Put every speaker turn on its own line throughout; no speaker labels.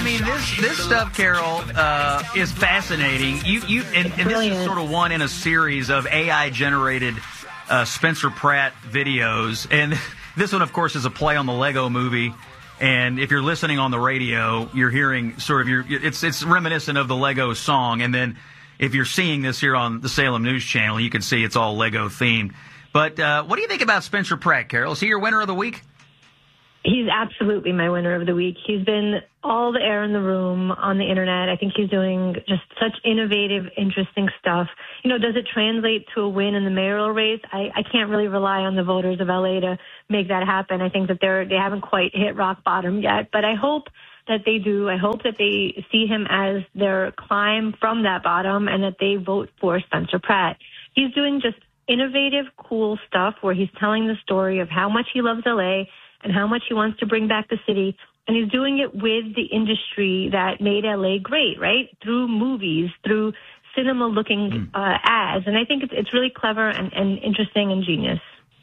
mean, this stuff, Carol, is fascinating. And this is sort of one in a series of AI-generated Spencer Pratt videos. And this one, of course, is a play on the Lego movie. And if you're listening on the radio, you're hearing sort of it's reminiscent of the Lego song. And then if you're seeing this here on the Salem News Channel, you can see it's all Lego themed. But what do you think about Spencer Pratt, Carol? Is he your winner of the week?
He's absolutely my winner of the week. He's been all the air in the room on the internet. I think he's doing just such innovative, interesting stuff. You know, does it translate to a win in the mayoral race? I can't really rely on the voters of LA to make that happen. I think that they haven't quite hit rock bottom yet, but I hope that they do. I hope that they see him as their climb from that bottom and that they vote for Spencer Pratt. He's doing just innovative, cool stuff where he's telling the story of how much he loves LA and how much he wants to bring back the city. And he's doing it with the industry that made LA great, right? Through movies, through cinema-looking ads. And I think it's really clever and interesting and genius.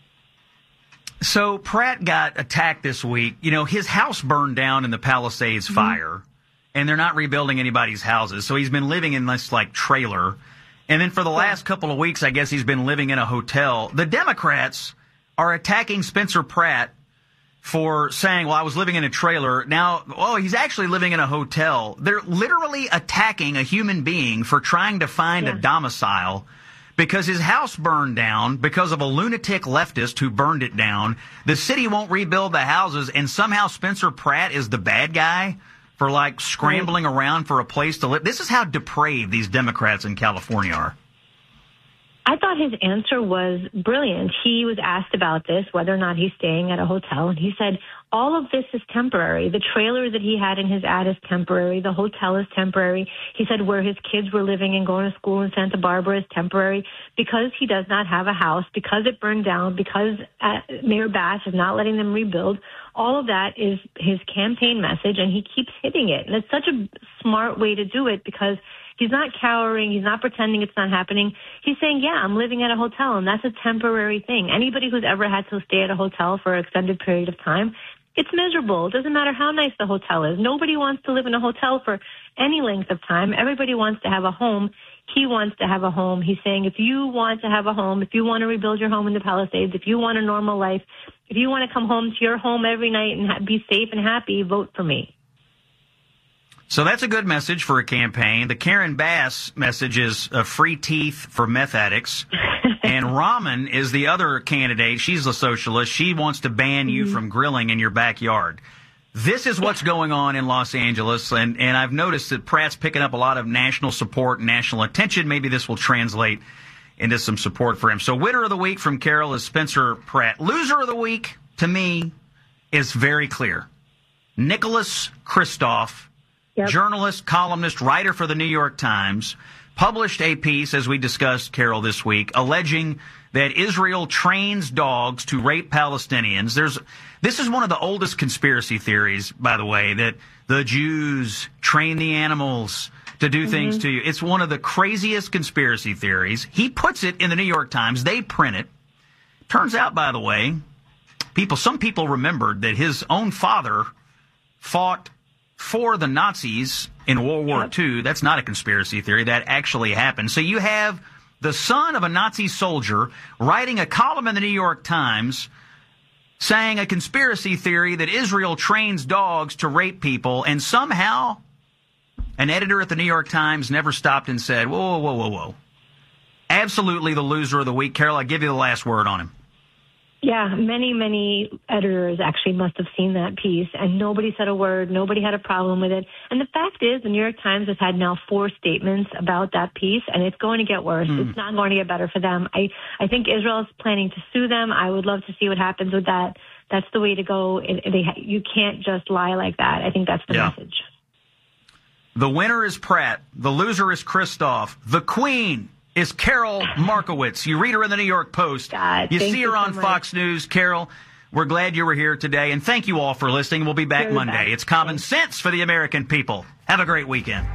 So Pratt got attacked this week. You know, his house burned down in the Palisades fire, and they're not rebuilding anybody's houses. So he's been living in this, like, trailer. And then for the last couple of weeks, I guess he's been living in a hotel. The Democrats are attacking Spencer Pratt for saying, well, I was living in a trailer. Now, he's actually living in a hotel. They're literally attacking a human being for trying to find a domicile because his house burned down because of a lunatic leftist who burned it down. The city won't rebuild the houses, and somehow Spencer Pratt is the bad guy for, like, scrambling around for a place to live. This is how depraved these Democrats in California are.
I thought his answer was brilliant. He was asked about this, whether or not he's staying at a hotel, and he said, all of this is temporary. The trailer that he had in his ad is temporary. The hotel is temporary. He said where his kids were living and going to school in Santa Barbara is temporary because he does not have a house, because it burned down, because Mayor Bass is not letting them rebuild. All of that is his campaign message, and he keeps hitting it. And it's such a smart way to do it because he's not cowering. He's not pretending it's not happening. He's saying, yeah, I'm living at a hotel, and that's a temporary thing. Anybody who's ever had to stay at a hotel for an extended period of time, it's miserable. It doesn't matter how nice the hotel is. Nobody wants to live in a hotel for any length of time. Everybody wants to have a home. He wants to have a home. He's saying, if you want to have a home, if you want to rebuild your home in the Palisades, if you want a normal life, if you want to come home to your home every night and be safe and happy, vote for me.
So that's a good message for a campaign. The Karen Bass message is free teeth for meth addicts. And Rahman is the other candidate. She's a socialist. She wants to ban you from grilling in your backyard. This is what's going on in Los Angeles. And I've noticed that Pratt's picking up a lot of national support and national attention. Maybe this will translate into some support for him. So winner of the week from Carol is Spencer Pratt. Loser of the week, to me, is very clear. Nicholas Kristof. Yep. Journalist, columnist, writer for the New York Times, published a piece, as we discussed, Carol, this week, alleging that Israel trains dogs to rape Palestinians. This is one of the oldest conspiracy theories, by the way, that the Jews train the animals to do things to you. It's one of the craziest conspiracy theories. He puts it in the New York Times. They print it. Turns out, by the way, some people remembered that his own father fought for the Nazis in World War II. That's not a conspiracy theory. That actually happened. So you have the son of a Nazi soldier writing a column in the New York Times saying a conspiracy theory that Israel trains dogs to rape people, and somehow an editor at the New York Times never stopped and said, whoa, whoa, whoa, whoa. Absolutely the loser of the week. Carol, I give you the last word on him.
Yeah, many editors actually must have seen that piece, and nobody said a word. Nobody had a problem with it. And the fact is, the New York Times has had now 4 statements about that piece, and it's going to get worse. It's not going to get better for them. I think Israel is planning to sue them. I would love to see what happens with that. That's the way to go. You can't just lie like that. I think that's the message.
The winner is Pratt. The loser is Kristof. The queen is Carol Markowitz. You read her in the New York Post. You see her on Fox News. Carol, we're glad you were here today, and thank you all for listening. We'll be back Monday. It's Common Sense for the American people. Have a great weekend.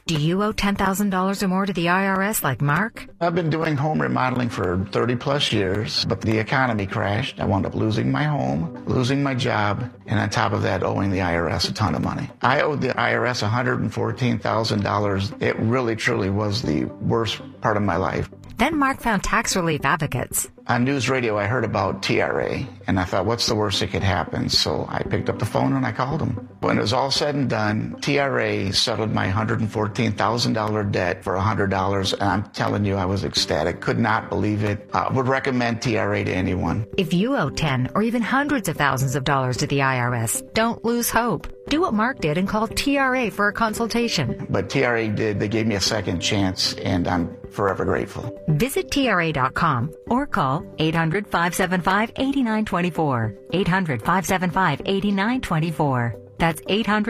Do you owe $10,000 or more to the IRS like Mark?
I've been doing home remodeling for 30 plus years, but the economy crashed. I wound up losing my home, losing my job, and on top of that, owing the IRS a ton of money. I owed the IRS $114,000. It really, truly was the worst part of my life.
Then Mark found tax relief advocates.
On news radio, I heard about TRA, and I thought, what's the worst that could happen? So I picked up the phone and I called them. When it was all said and done, TRA settled my $114,000 debt for $100, and I'm telling you, I was ecstatic. Could not believe it. Would recommend TRA to anyone.
If you owe 10 or even hundreds of thousands of dollars to the IRS, don't lose hope. Do what Mark did and call TRA for a consultation.
But TRA did. They gave me a second chance, and I'm forever grateful.
Visit TRA.com or call 800-575-8924. 800-575-8924. That's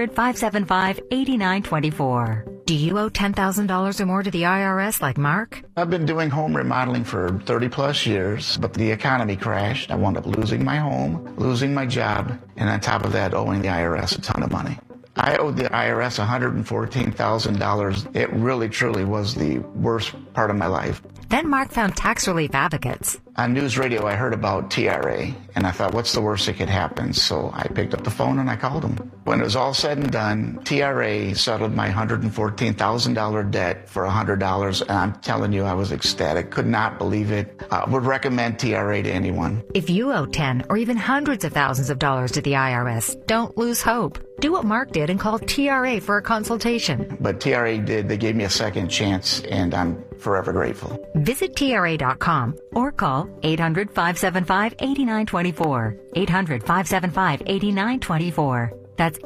800-575-8924. Do you owe $10,000 or more to the IRS like Mark?
I've been doing home remodeling for 30 plus years, but the economy crashed. I wound up losing my home, losing my job, and on top of that, owing the IRS a ton of money. I owed the IRS $114,000. It really, truly was the worst part of my life.
Then Mark found tax relief advocates.
On news radio, I heard about TRA, and I thought, what's the worst that could happen? So I picked up the phone and I called them. When it was all said and done, TRA settled my $114,000 debt for $100, and I'm telling you, I was ecstatic. Could not believe it. Would recommend TRA to anyone.
If you owe 10 or even hundreds of thousands of dollars to the IRS, don't lose hope. Do what Mark did and call TRA for a consultation.
But TRA did. They gave me a second chance, and I'm forever grateful.
Visit TRA.com or call 800-575-8924. 800-575-8924. That's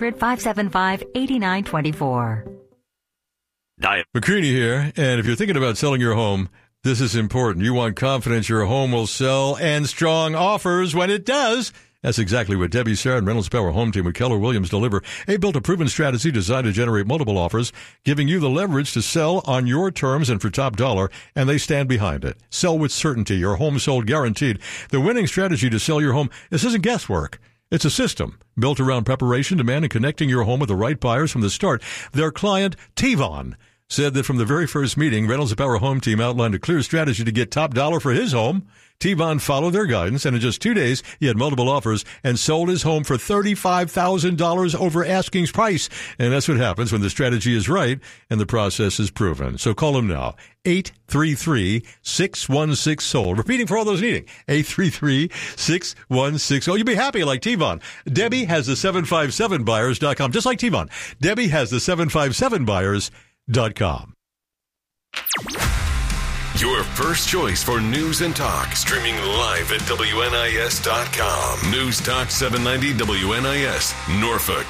800-575-8924.
McCready here, and if you're thinking about selling your home, this is important. You want confidence your home will sell and strong offers when it does. That's exactly what Debbie Sarah and Reynolds Power Home Team with Keller Williams deliver. They built a proven strategy designed to generate multiple offers, giving you the leverage to sell on your terms and for top dollar, and they stand behind it. Sell with certainty. Your home sold guaranteed. The winning strategy to sell your home, this isn't guesswork. It's a system built around preparation, demand, and connecting your home with the right buyers from the start. Their client, Tevon, said that from the very first meeting, Reynolds Power Home Team outlined a clear strategy to get top dollar for his home. Tevon followed their guidance, and in just 2 days, he had multiple offers and sold his home for $35,000 over asking price. And that's what happens when the strategy is right and the process is proven. So call him now, 833-616-SOLD. Repeating for all those needing, 833-616-SOLD. You'll be happy like Tevon. Debbie has the 757buyers.com, just like Tevon. Debbie has the 757buyers.com.
Your first choice for news and talk. Streaming live at WNIS.com. News Talk 790 WNIS, Norfolk.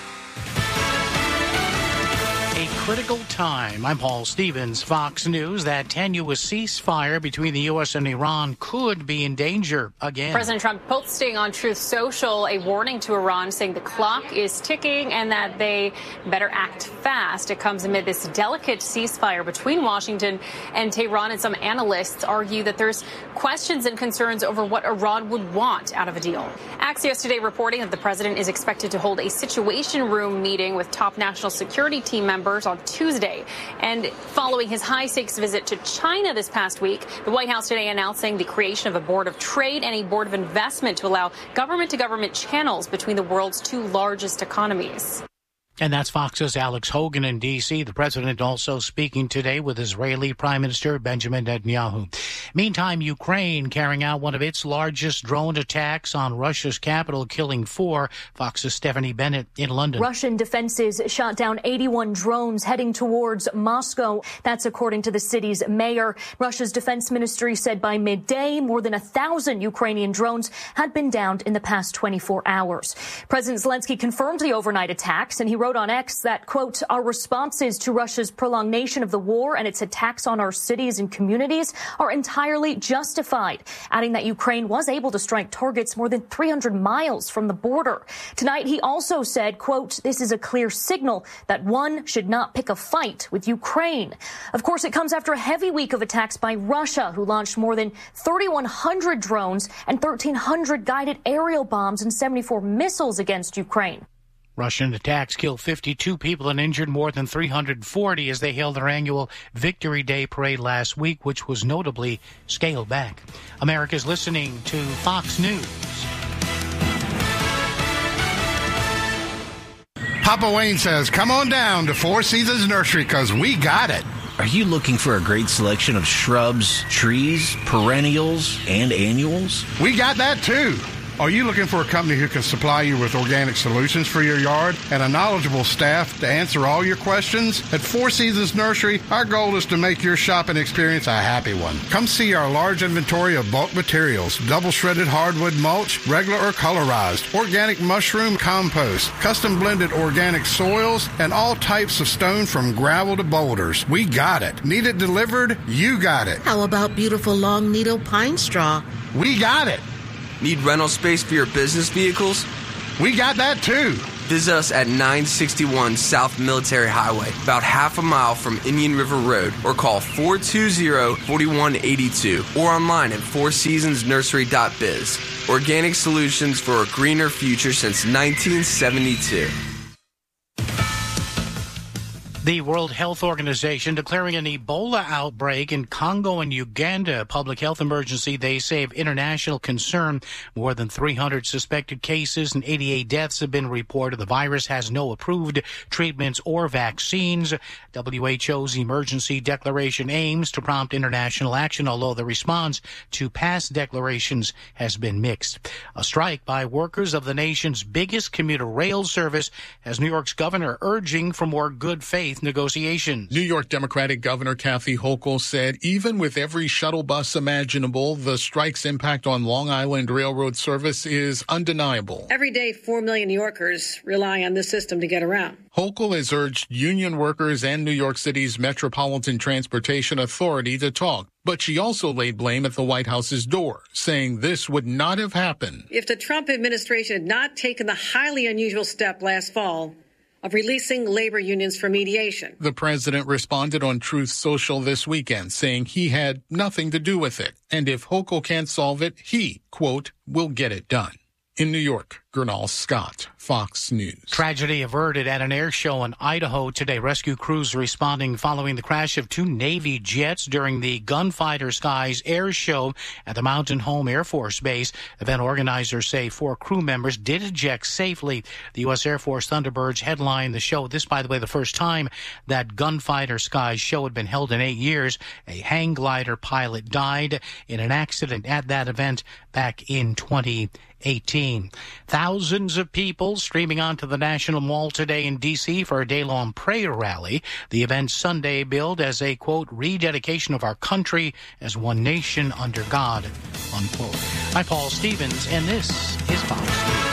A critical time. I'm Paul Stevens, Fox News. That tenuous ceasefire between the U.S. and Iran could be in danger again.
President Trump posting on Truth Social a warning to Iran saying the clock is ticking and that they better act fast. It comes amid this delicate ceasefire between Washington and Tehran, and some analysts argue that there's questions and concerns over what Iran would want out of a deal. Axios today reporting that the president is expected to hold a situation room meeting with top national security team members on Tuesday. And following his high-stakes visit to China this past week, the White House today announcing the creation of a board of trade and a board of investment to allow government-to-government channels between the world's two largest economies.
And that's Fox's Alex Hogan in D.C. The president also speaking today with Israeli Prime Minister Benjamin Netanyahu. Meantime, Ukraine carrying out one of its largest drone attacks on Russia's capital, killing 4. Fox's Stephanie Bennett in London.
Russian defenses shot down 81 drones heading towards Moscow. That's according to the city's mayor. Russia's defense ministry said by midday, more than 1,000 Ukrainian drones had been downed in the past 24 hours. President Zelensky confirmed the overnight attacks, and he wrote on X that, quote, our responses to Russia's prolongation of the war and its attacks on our cities and communities are entirely justified, adding that Ukraine was able to strike targets more than 300 miles from the border. Tonight, he also said, quote, this is a clear signal that one should not pick a fight with Ukraine. Of course, it comes after a heavy week of attacks by Russia, who launched more than 3,100 drones and 1,300 guided aerial bombs and 74 missiles against Ukraine.
Russian attacks killed 52 people and injured more than 340 as they held their annual Victory Day parade last week, which was notably scaled back. America's listening to Fox News.
Papa Wayne says, come on down to Four Seasons Nursery because we got it.
Are you looking for a great selection of shrubs, trees, perennials, and annuals?
We got that too. Are you looking for a company who can supply you with organic solutions for your yard and a knowledgeable staff to answer all your questions? At Four Seasons Nursery, our goal is to make your shopping experience a happy one. Come see our large inventory of bulk materials, double shredded hardwood mulch, regular or colorized, organic mushroom compost, custom blended organic soils, and all types of stone from gravel to boulders. We got it. Need it delivered? You got it.
How about beautiful long needle pine straw?
We got it.
Need rental space for your business vehicles?
We got that too.
Visit us at 961 South Military Highway, about half a mile from Indian River Road, or call 420-4182, or online at fourseasonsnursery.biz. Organic solutions for a greener future since 1972.
The World Health Organization declaring an Ebola outbreak in Congo and Uganda a public health emergency they say of international concern. More than 300 suspected cases and 88 deaths have been reported. The virus has no approved treatments or vaccines. WHO's emergency declaration aims to prompt international action, although the response to past declarations has been mixed. A strike by workers of the nation's biggest commuter rail service has New York's governor urging for more good faith negotiations.
New York Democratic Governor Kathy Hochul said even with every shuttle bus imaginable, the strike's impact on Long Island Railroad service is undeniable.
Every day, 4 million New Yorkers rely on this system to get around.
Hochul has urged union workers and New York City's Metropolitan Transportation Authority to talk. But she also laid blame at the White House's door, saying this would not have happened
if the Trump administration had not taken the highly unusual step last fall of releasing labor unions for mediation.
The president responded on Truth Social this weekend, saying he had nothing to do with it. And if Hochul can't solve it, he, quote, will get it done. In New York, Gernal Scott, Fox News.
Tragedy averted at an air show in Idaho today. Rescue crews responding following the crash of 2 Navy jets during the Gunfighter Skies air show at the Mountain Home Air Force Base. Event organizers say 4 crew members did eject safely. The U.S. Air Force Thunderbirds headlined the show. This, by the way, the first time that Gunfighter Skies show had been held in 8 years. A hang glider pilot died in an accident at that event back in 2018. Thousands of people streaming onto the National Mall today in D.C. for a day-long prayer rally. The event Sunday billed as a, quote, rededication of our country as one nation under God, unquote. I'm Paul Stevens, and this is Fox News.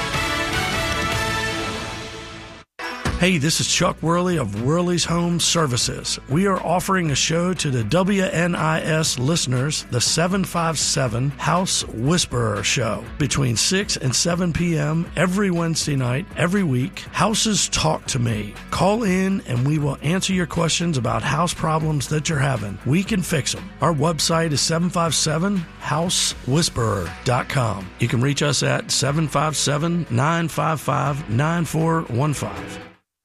Hey, this is Chuck Worley of Worley's Home Services. We are offering a show to the WNIS listeners, the 757 House Whisperer Show, between 6 and 7 p.m. every Wednesday night, every week. Houses talk to me. Call in and we will answer your questions about house problems that you're having. We can fix them. Our website is 757housewhisperer.com. You can reach us at 757-955-9415.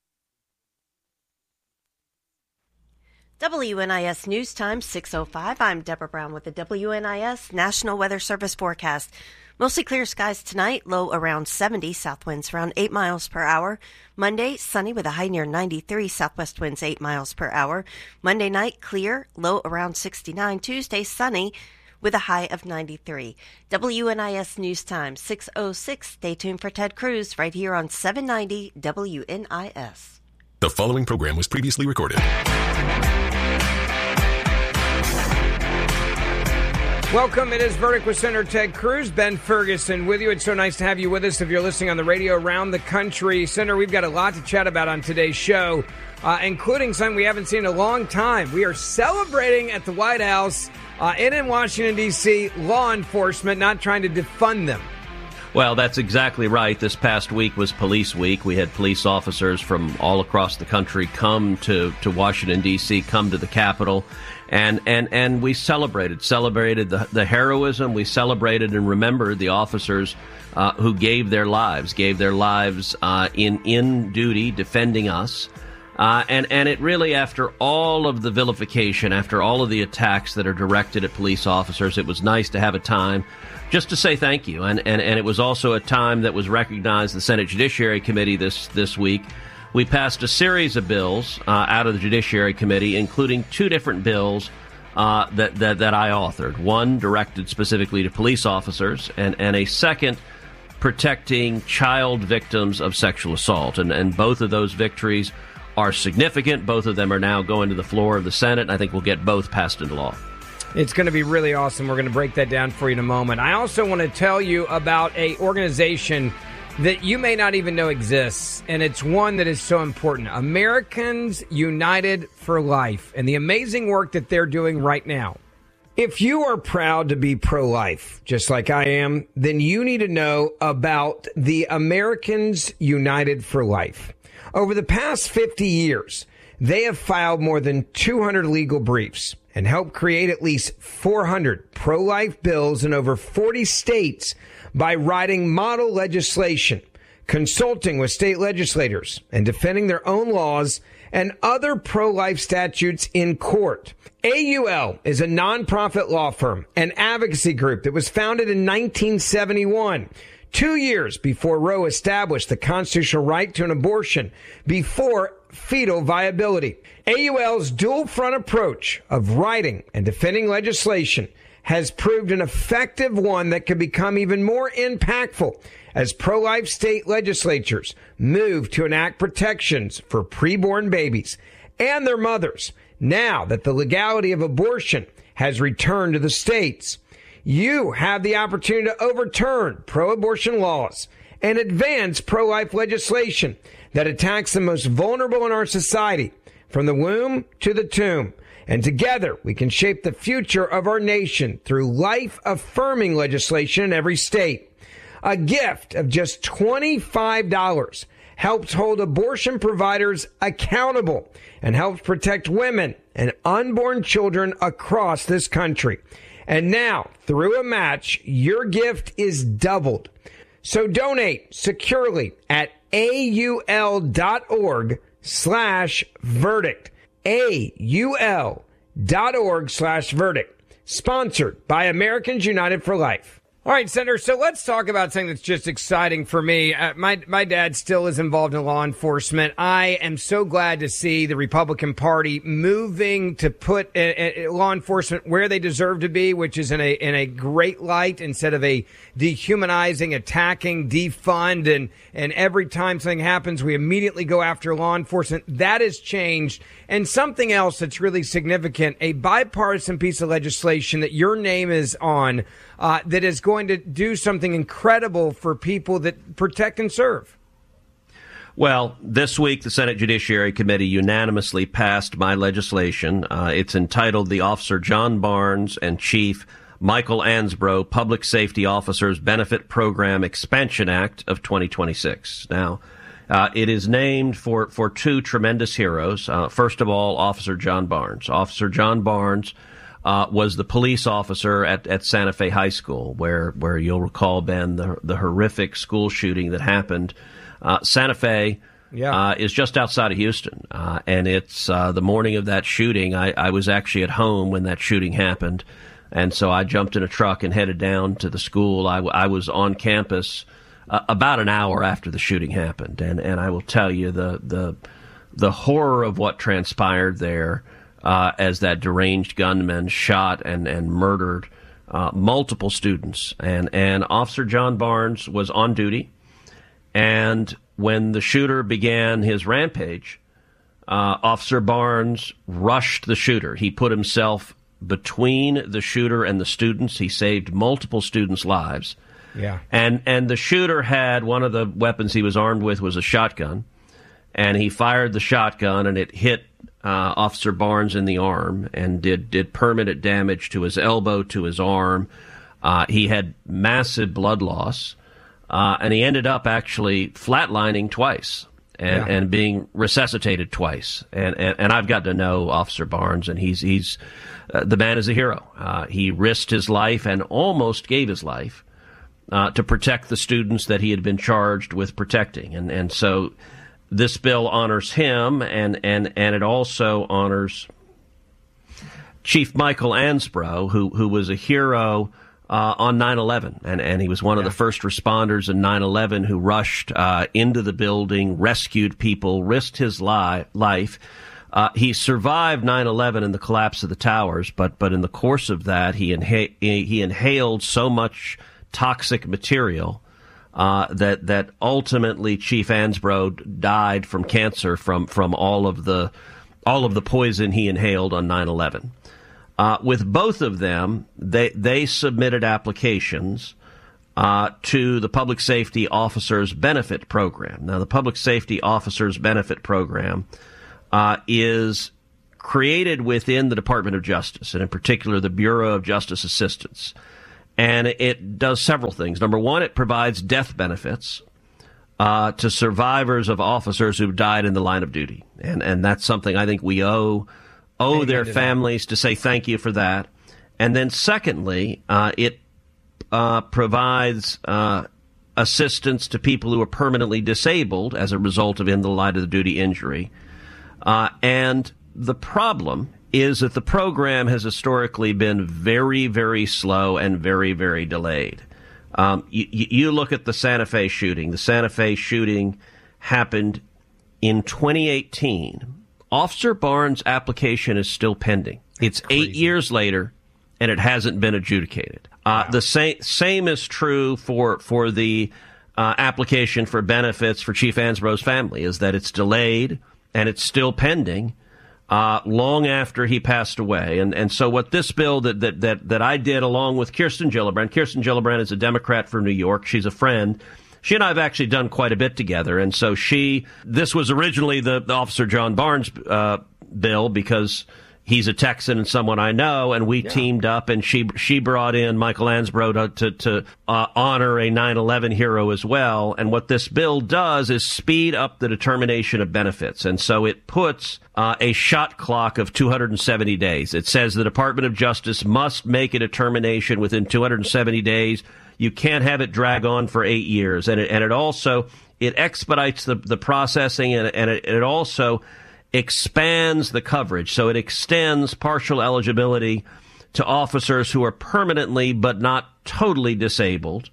WNIS News Time 6:05. I'm Deborah Brown with the WNIS National Weather Service forecast. Mostly clear skies tonight, low around 70, south winds around 8 miles per hour. Monday, sunny with a high near 93, southwest winds 8 miles per hour. Monday night, clear, low around 69. Tuesday, sunny with a high of 93. WNIS News Time 6:06. Stay tuned for Ted Cruz right here on 790 WNIS.
The following program was previously recorded.
Welcome. It is Verdict with Senator Ted Cruz. Ben Ferguson with you. It's so nice to have you with us if you're listening on the radio around the country. Senator, we've got a lot to chat about on today's show, including something we haven't seen in a long time. We are celebrating at the White House in Washington, D.C., law enforcement, not trying to defund them.
Well, that's exactly right. This past week was Police Week. We had police officers from all across the country come to Washington, D.C., come to the Capitol, and we celebrated the heroism. We celebrated and remembered the officers who gave their lives in duty defending us. And it really, after all of the vilification, after all of the attacks that are directed at police officers, it was nice to have a time just to say thank you. And it was also a time that was recognized. The Senate Judiciary Committee this week, we passed a series of bills out of the Judiciary Committee, including two different bills that I authored. One directed specifically to police officers, and a second protecting child victims of sexual assault. And both of those victories are significant. Both of them are now going to the floor of the Senate, and I think we'll get both passed into law.
It's going to be really awesome. We're going to break that down for you in a moment. I also want to tell you about an organization that you may not even know exists, and it's one that is so important. Americans United for Life, and the amazing work that they're doing right now. If you are proud to be pro-life, just like I am, then you need to know about the Americans United for Life. Over the past 50 years, they have filed more than 200 legal briefs and helped create at least 400 pro-life bills in over 40 states by writing model legislation, consulting with state legislators, and defending their own laws and other pro-life statutes in court. AUL is a nonprofit law firm and advocacy group that was founded in 1971, 2 years before Roe established the constitutional right to an abortion before fetal viability. AUL's dual-front approach of writing and defending legislation has proved an effective one that could become even more impactful as pro-life state legislatures move to enact protections for preborn babies and their mothers now that the legality of abortion has returned to the states. You have the opportunity to overturn pro-abortion laws and advance pro-life legislation that attacks the most vulnerable in our society, from the womb to the tomb. And together, we can shape the future of our nation through life-affirming legislation in every state. A gift of just $25 helps hold abortion providers accountable and helps protect women and unborn children across this country. And now, through a match, your gift is doubled. So donate securely at aul.org/verdict. aul.org/verdict. Sponsored by Americans United for Life. All right, Senator, so let's talk about something that's just exciting for me. My dad still is involved in law enforcement. I am so glad to see the Republican Party moving to put law enforcement where they deserve to be, which is in a great light instead of a dehumanizing, attacking, defund, and every time something happens, we immediately go after law enforcement. That has changed. And something else that's really significant, a bipartisan piece of legislation that your name is on, that is going to do something incredible for people that protect and serve.
Well, this week, the Senate Judiciary Committee unanimously passed my legislation. It's entitled the Officer John Barnes and Chief Michael Ansbro Public Safety Officers Benefit Program Expansion Act of 2026. Now, it is named for two tremendous heroes. First of all, Officer John Barnes. Officer John Barnes was the police officer at Santa Fe High School, where you'll recall, Ben, the horrific school shooting that happened. Santa Fe is just outside of Houston, and it's the morning of that shooting. I was actually at home when that shooting happened, and so I jumped in a truck and headed down to the school. I was on campus about an hour after the shooting happened, and I will tell you the horror of what transpired there. As that deranged gunman shot and murdered multiple students. And Officer John Barnes was on duty. And when the shooter began his rampage, Officer Barnes rushed the shooter. He put himself between the shooter and the students. He saved multiple students' lives.
Yeah.
And the shooter had one of the weapons he was armed with was a shotgun. And he fired the shotgun, and it hit Officer Barnes in the arm and did permanent damage to his elbow, to his arm. He had massive blood loss. And he ended up actually flatlining twice and being resuscitated twice. And I've got to know Officer Barnes, and he's the man is a hero. He risked his life and almost gave his life to protect the students that he had been charged with protecting. And so this bill honors him, and it also honors Chief Michael Ansbro, who was a hero on 9/11, and he was one of the first responders in 9/11 who rushed into the building, rescued people, risked his life. He survived 9/11 and the collapse of the towers, but in the course of that, he inhaled so much toxic material that ultimately Chief Ansbro died from cancer from all of the poison he inhaled on 9/11. With both of them, they submitted applications to the Public Safety Officers Benefit Program. Now, the Public Safety Officers Benefit Program is created within the Department of Justice, and in particular the Bureau of Justice Assistance. And it does several things. Number one, it provides death benefits to survivors of officers who died in the line of duty. And that's something I think we owe their families to say thank you for that. And then secondly, it provides assistance to people who are permanently disabled as a result of in the line of the duty injury. And the problem is that the program has historically been very, very slow and very, very delayed. You look at the Santa Fe shooting. The Santa Fe shooting happened in 2018. Officer Barnes' application is still pending. It's 8 years later, and it hasn't been adjudicated. The same is true for the application for benefits for Chief Ansbro's family, is that it's delayed and it's still pending long after he passed away. And so what this bill that I did along with Kirsten Gillibrand is a Democrat from New York. She's a friend. She and I have actually done quite a bit together, and so this was originally the Officer John Barnes bill because he's a Texan and someone I know, and we teamed up, and she brought in Michael Ansbro to honor a 9/11 hero as well. And what this bill does is speed up the determination of benefits, and so it puts a shot clock of 270 days. It says the Department of Justice must make a determination within 270 days. You can't have it drag on for 8 years. And it also expedites the processing, and it also expands the coverage. So it extends partial eligibility to officers who are permanently but not totally disabled.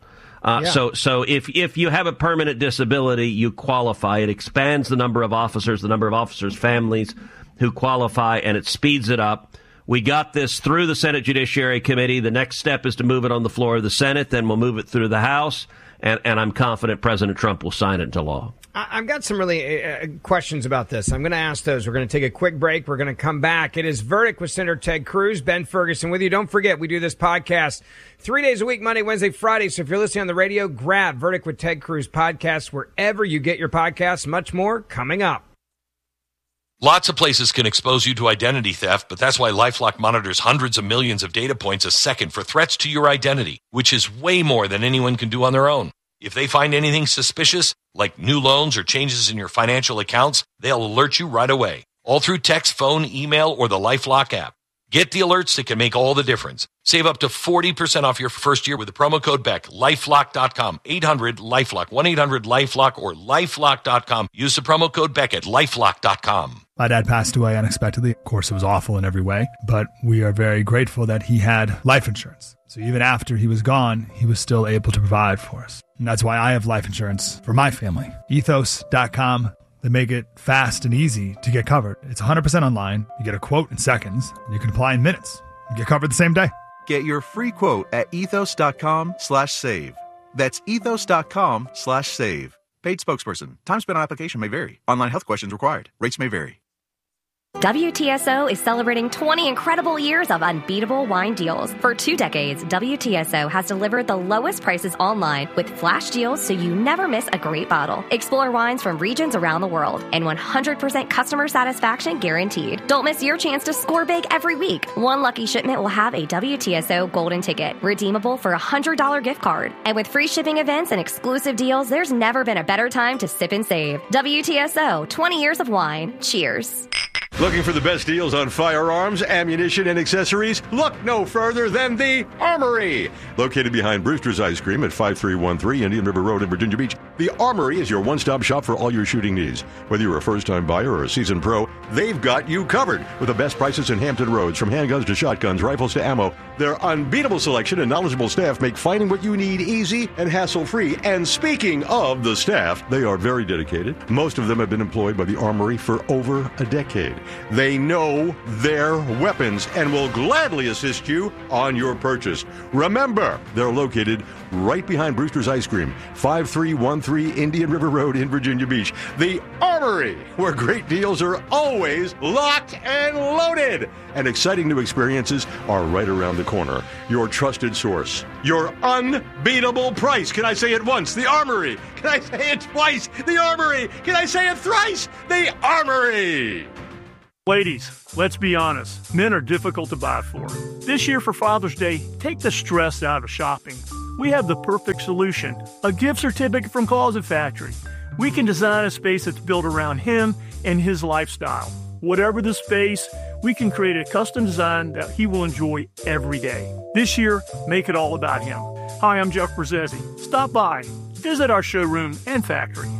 So if you have a permanent disability, you qualify. It expands the number of officers families who qualify, and it speeds it up. We got this through the Senate Judiciary Committee. The next step is to move it on the floor of the Senate. Then we'll move it through the House, and I'm confident President Trump will sign it into law.
I've got some really questions about this. I'm going to ask those. We're going to take a quick break. We're going to come back. It is Verdict with Senator Ted Cruz. Ben Ferguson with you. Don't forget, we do this podcast 3 days a week, Monday, Wednesday, Friday. So if you're listening on the radio, grab Verdict with Ted Cruz podcast wherever you get your podcasts. Much more coming up.
Lots of places can expose you to identity theft, but that's why LifeLock monitors hundreds of millions of data points a second for threats to your identity, which is way more than anyone can do on their own. If they find anything suspicious, like new loans or changes in your financial accounts, they'll alert you right away, all through text, phone, email, or the LifeLock app. Get the alerts that can make all the difference. Save up to 40% off your first year with the promo code BECK. LifeLock.com, 800-LifeLock, 1-800-LifeLock, or LifeLock.com. Use the promo code BECK at LifeLock.com.
My dad passed away unexpectedly. Of course, it was awful in every way, but we are very grateful that he had life insurance. So even after he was gone, he was still able to provide for us. And that's why I have life insurance for my family. Ethos.com. They make it fast and easy to get covered. It's 100% online. You get a quote in seconds, and you can apply in minutes. You get covered the same day.
Get your free quote at ethos.com/save. That's ethos.com/save. Paid spokesperson. Time spent on application may vary. Online health questions required. Rates may vary.
WTSO is celebrating 20 incredible years of unbeatable wine deals. For 2 decades, WTSO has delivered the lowest prices online with flash deals so you never miss a great bottle. Explore wines from regions around the world and 100% customer satisfaction guaranteed. Don't miss your chance to score big every week. One lucky shipment will have a WTSO golden ticket, redeemable for a $100 gift card. And with free shipping events and exclusive deals, there's never been a better time to sip and save. WTSO, 20 years of wine. Cheers.
Looking for the best deals on firearms, ammunition, and accessories? Look no further than the Armory. Located behind Brewster's Ice Cream at 5313 Indian River Road in Virginia Beach, the Armory is your one-stop shop for all your shooting needs. Whether you're a first-time buyer or a seasoned pro, they've got you covered with the best prices in Hampton Roads. From handguns to shotguns, rifles to ammo, their unbeatable selection and knowledgeable staff make finding what you need easy and hassle-free. And speaking of the staff, they are very dedicated. Most of them have been employed by the Armory for over a decade. They know their weapons and will gladly assist you on your purchase. Remember, they're located right behind Brewster's Ice Cream, 5313 Indian River Road in Virginia Beach. The Armory, where great deals are always locked and loaded. And exciting new experiences are right around the corner. Your trusted source. Your unbeatable price. Can I say it once? The Armory. Can I say it twice? The Armory. Can I say it thrice? The Armory.
Ladies, let's be honest. Men are difficult to buy for. This year for Father's Day, take the stress out of shopping. We have the perfect solution, a gift certificate from Closet Factory. We can design a space that's built around him and his lifestyle. Whatever the space, we can create a custom design that he will enjoy every day. This year, make it all about him. Hi, I'm Jeff Brzezzi. Stop by, visit our showroom and factory.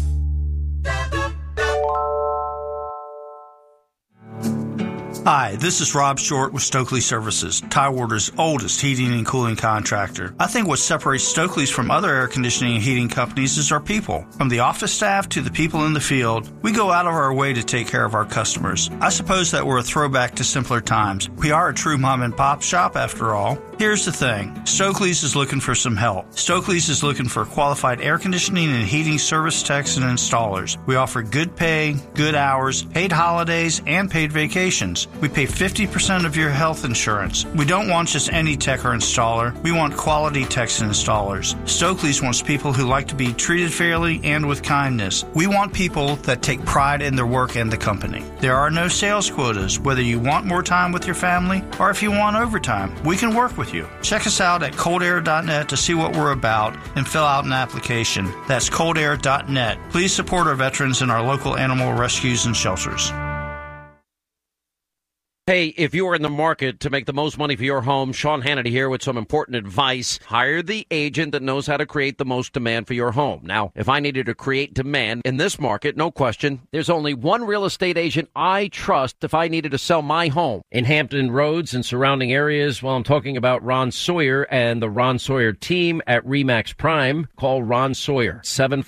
Hi, this is Rob Short with Stokely Services, Tidewater's oldest heating and cooling contractor. I think what separates Stokely's from other air conditioning and heating companies is our people. From the office staff to the people in the field, we go out of our way to take care of our customers. I suppose that we're a throwback to simpler times. We are a true mom and pop shop after all. Here's the thing. Stokely's is looking for some help. Stokely's is looking for qualified air conditioning and heating service techs and installers. We offer good pay, good hours, paid holidays, and paid vacations. We pay 50% of your health insurance. We don't want just any tech or installer. We want quality techs and installers. Stokely's wants people who like to be treated fairly and with kindness. We want people that take pride in their work and the company. There are no sales quotas. Whether you want more time with your family or if you want overtime, we can work with you. Check us out at coldair.net to see what we're about and fill out an application. That's coldair.net. Please support our veterans and our local animal rescues and shelters.
Hey, if you are in the market to make the most money for your home, Sean Hannity here with some important advice. Hire the agent that knows how to create the most demand for your home. Now, if I needed to create demand in this market, no question, there's only one real estate agent I trust if I needed to sell my home. In Hampton Roads and surrounding areas, well, I'm talking about Ron Sawyer and the Ron Sawyer team at RE/MAX Prime. Call Ron Sawyer,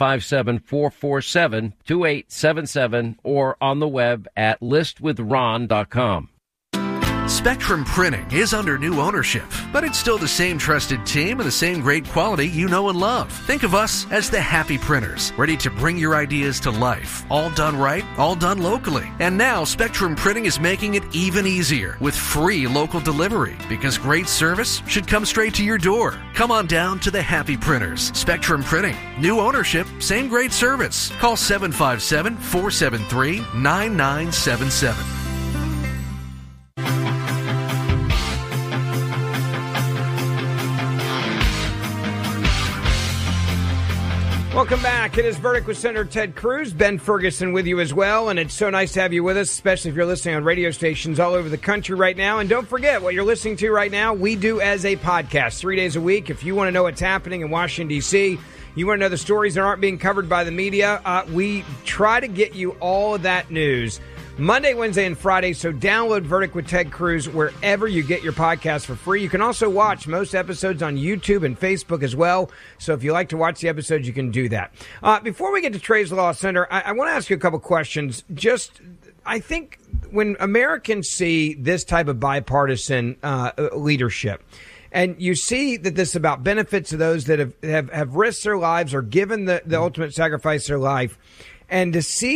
757-447-2877 or on the web at listwithron.com.
Spectrum Printing is under new ownership, but it's still the same trusted team and the same great quality you know and love. Think of us as the Happy Printers, ready to bring your ideas to life. All done right, all done locally. And now Spectrum Printing is making it even easier with free local delivery, because great service should come straight to your door. Come on down to the Happy Printers. Spectrum Printing. New ownership, same great service. Call 757-473-9977.
Welcome back. It is Verdict with Senator Ted Cruz. Ben Ferguson with you as well, and it's so nice to have you with us, especially if you're listening on radio stations all over the country right now. And don't forget, what you're listening to right now, we do as a podcast 3 days a week. If you want to know what's happening in Washington, D.C., you want to know the stories that aren't being covered by the media, we try to get you all of that news Monday, Wednesday, and Friday. So download Verdict with Ted Cruz wherever you get your podcast for free. You can also watch most episodes on YouTube and Facebook as well. So if you like to watch the episodes, you can do that. Before we get to Trey's Law Center, I want to ask you a couple questions. I think when Americans see this type of bipartisan leadership, and you see that this is about benefits to those that have risked their lives or given the ultimate sacrifice of their life, and to see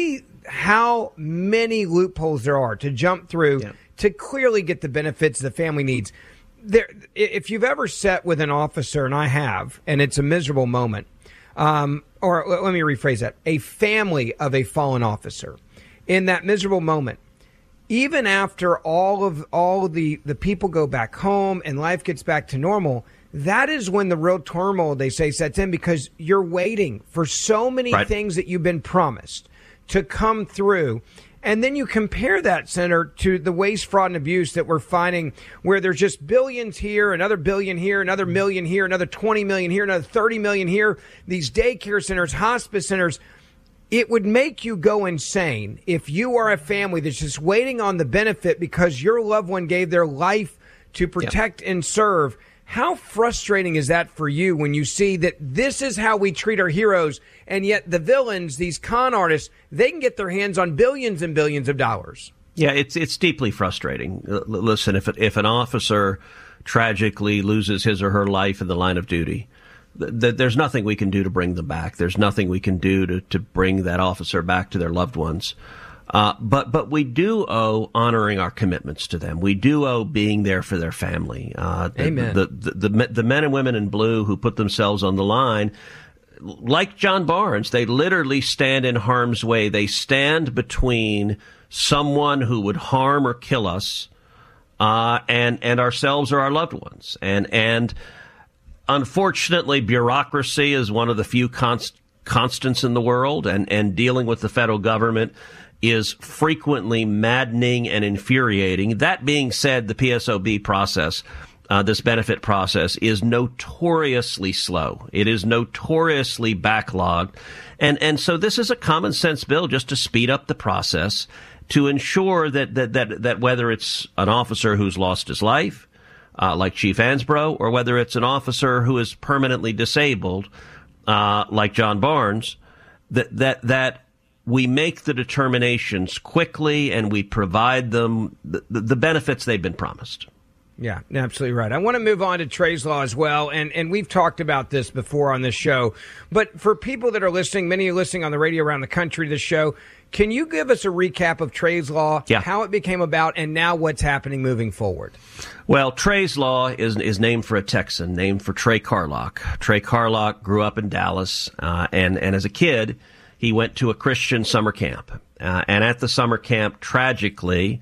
how many loopholes there are to jump through to clearly get the benefits the family needs. If you've ever sat with an officer, and I have, and it's a miserable moment, or let me rephrase that, a family of a fallen officer, in that miserable moment, even after all the people go back home and life gets back to normal, that is when the real turmoil, they say, sets in, because you're waiting for so many things that you've been promised to come through. And then you compare that, Senator, to the waste, fraud, and abuse that we're finding, where there's just billions here, another billion here, another million here, another 20 million here, another 30 million here, these daycare centers, hospice centers. It would make you go insane if you are a family that's just waiting on the benefit because your loved one gave their life to protect and serve. How frustrating is that for you when you see that this is how we treat our heroes, and yet the villains, these con artists, they can get their hands on billions and billions of dollars?
Yeah, it's deeply frustrating. Listen, if an officer tragically loses his or her life in the line of duty, there's nothing we can do to bring them back. There's nothing we can do to bring that officer back to their loved ones. But we do owe honoring our commitments to them. We do owe being there for their family.
Amen.
The men and women in blue who put themselves on the line, like John Barnes, they literally stand in harm's way. They stand between someone who would harm or kill us and ourselves or our loved ones. And unfortunately, bureaucracy is one of the few constants in the world, and dealing with the federal government is frequently maddening and infuriating. That being said, the PSOB process, this benefit process, is notoriously slow. It is notoriously backlogged. And so this is a common sense bill just to speed up the process, to ensure that whether it's an officer who's lost his life, like Chief Ansbro, or whether it's an officer who is permanently disabled, like John Barnes, that we make the determinations quickly and we provide them the benefits they've been promised.
Yeah, absolutely right. I want to move on to Trey's Law as well, and we've talked about this before on this show. But for people that are listening, many are listening on the radio around the country to this show, can you give us a recap of Trey's Law, how it became about, and now what's happening moving forward?
Well, Trey's Law is named for a Texan, named for Trey Carlock. Trey Carlock grew up in Dallas, and as a kid, he went to a Christian summer camp. And at the summer camp, tragically,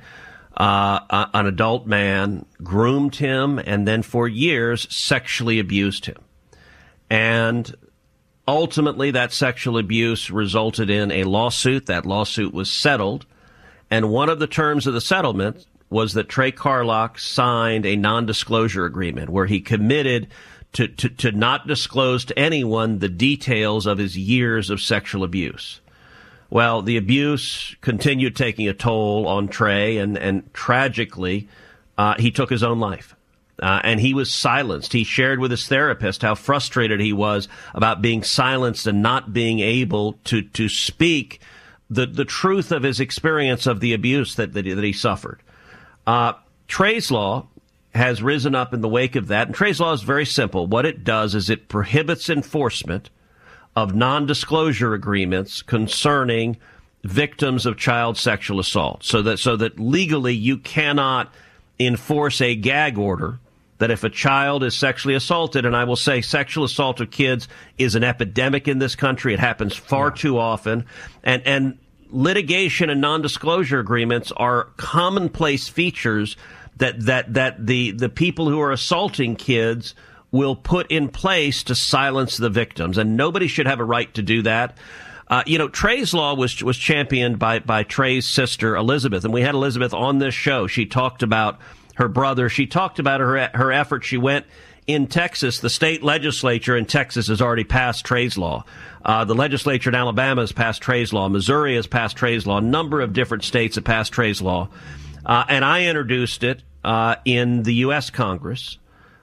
an adult man groomed him and then for years sexually abused him. And ultimately, that sexual abuse resulted in a lawsuit. That lawsuit was settled. And one of the terms of the settlement was that Trey Carlock signed a non-disclosure agreement where he committed to not disclose to anyone the details of his years of sexual abuse. Well, the abuse continued taking a toll on Trey, and tragically, he took his own life. And he was silenced. He shared with his therapist how frustrated he was about being silenced and not being able to speak the truth of his experience of the abuse that he suffered. Trey's Law has risen up in the wake of that. And Trey's Law is very simple. What it does is it prohibits enforcement of non-disclosure agreements concerning victims of child sexual assault, so that legally you cannot enforce a gag order that if a child is sexually assaulted, and I will say sexual assault of kids is an epidemic in this country. It happens far too often. And litigation and non-disclosure agreements are commonplace features that the people who are assaulting kids will put in place to silence the victims, and nobody should have a right to do that. Trey's Law was championed by Trey's sister, Elizabeth, and we had Elizabeth on this show. She talked about her brother. She talked about her effort. She went in Texas. The state legislature in Texas has already passed Trey's Law. The legislature in Alabama has passed Trey's Law. Missouri has passed Trey's Law. A number of different states have passed Trey's Law. And I introduced it in the U.S. Congress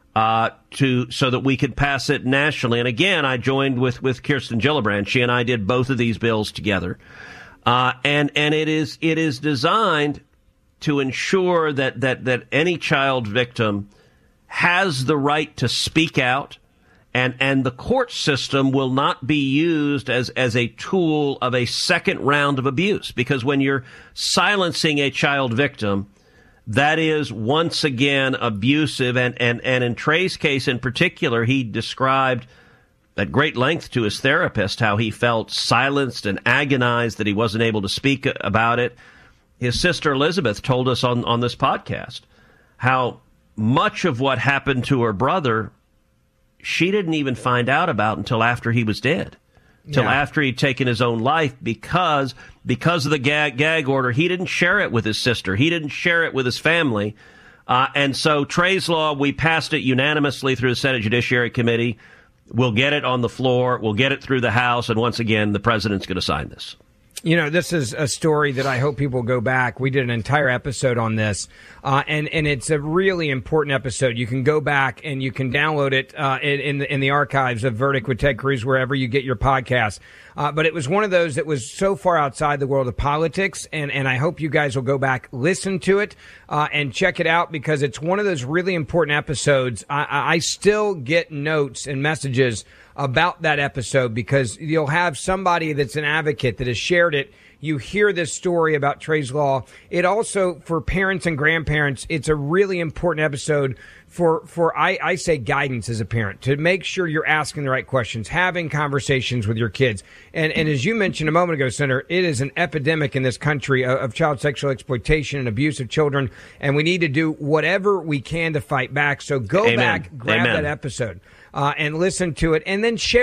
so that we could pass it nationally. And again, I joined with Kirsten Gillibrand. She and I did both of these bills together. And it is designed to ensure that any child victim has the right to speak out And the court system will not be used as a tool of a second round of abuse, because when you're silencing a child victim, that is once again abusive. And in Trey's case in particular, he described at great length to his therapist how he felt silenced and agonized that he wasn't able to speak about it. His sister Elizabeth told us on this podcast how much of what happened to her brother she didn't even find out about until after he was dead, until after he'd taken his own life, because of the gag order. He didn't share it with his sister. He didn't share it with his family. And so Trey's Law, we passed it unanimously through the Senate Judiciary Committee. We'll get it on the floor. We'll get it through the House. And once again, the president's going to sign this.
You know, this is a story that I hope people go back. We did an entire episode on this, and it's a really important episode. You can go back and you can download it in the archives of Verdict with Ted Cruz, wherever you get your podcasts. But it was one of those that was so far outside the world of politics, and I hope you guys will go back, listen to it, and check it out, because it's one of those really important episodes. I still get notes and messages about that episode, because you'll have somebody that's an advocate that has shared it. You hear this story about Trey's Law. It also, for parents and grandparents, it's a really important episode for I say guidance as a parent, to make sure you're asking the right questions, having conversations with your kids. And as you mentioned a moment ago, Senator, it is an epidemic in this country of child sexual exploitation and abuse of children, and we need to do whatever we can to fight back. So go back, grab that episode, and listen to it, and then share